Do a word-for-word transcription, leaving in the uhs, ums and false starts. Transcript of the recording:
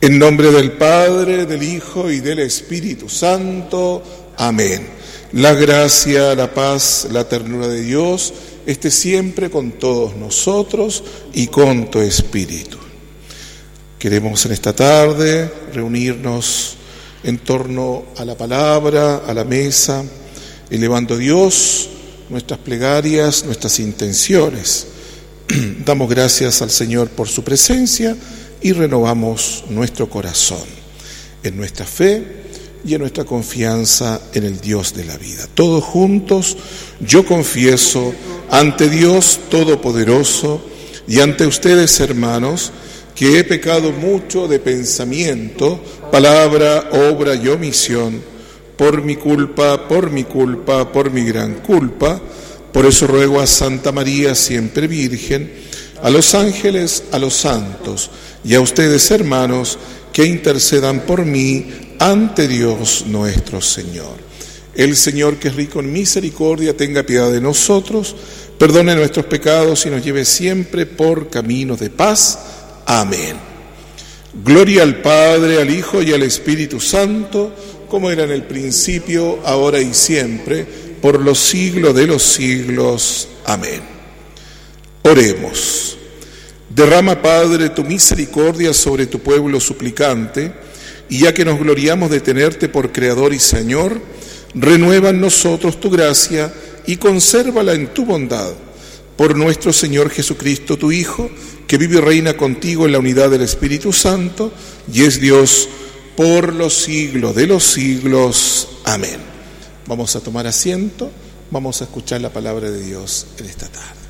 En nombre del Padre, del Hijo y del Espíritu Santo. Amén. La gracia, la paz, la ternura de Dios esté siempre con todos nosotros y con tu Espíritu. Queremos en esta tarde reunirnos en torno a la palabra, a la mesa, elevando a Dios nuestras plegarias, nuestras intenciones. Damos gracias al Señor por su presencia y renovamos nuestro corazón en nuestra fe y en nuestra confianza en el Dios de la vida. Todos juntos, yo confieso ante Dios Todopoderoso y ante ustedes, hermanos, que he pecado mucho de pensamiento, palabra, obra y omisión, por mi culpa, por mi culpa, por mi gran culpa. Por eso ruego a Santa María, siempre Virgen, a los ángeles, a los santos y a ustedes, hermanos, que intercedan por mí ante Dios nuestro Señor. El Señor, que es rico en misericordia, tenga piedad de nosotros, perdone nuestros pecados y nos lleve siempre por caminos de paz. Amén. Gloria al Padre, al Hijo y al Espíritu Santo, como era en el principio, ahora y siempre, por los siglos de los siglos. Amén. Oremos. Derrama, Padre, tu misericordia sobre tu pueblo suplicante, y ya que nos gloriamos de tenerte por Creador y Señor, renueva en nosotros tu gracia y consérvala en tu bondad. Por nuestro Señor Jesucristo, tu Hijo, que vive y reina contigo en la unidad del Espíritu Santo, y es Dios por los siglos de los siglos. Amén. Vamos a tomar asiento, vamos a escuchar la palabra de Dios en esta tarde.